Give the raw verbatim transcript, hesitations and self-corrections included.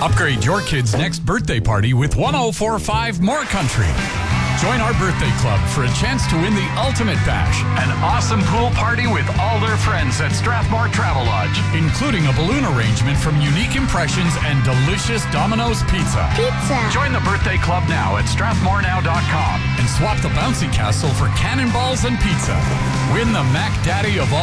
Upgrade your kid's next birthday party with one oh four point five More Country. Join our birthday club for a chance to win the ultimate bash, an awesome pool party with all their friends at Strathmore Travel Lodge, including a balloon arrangement from Unique Impressions and delicious Domino's Pizza. Pizza. Join the birthday club now at strathmore now dot com and swap the bouncy castle for cannonballs and pizza. Win the Mac Daddy of all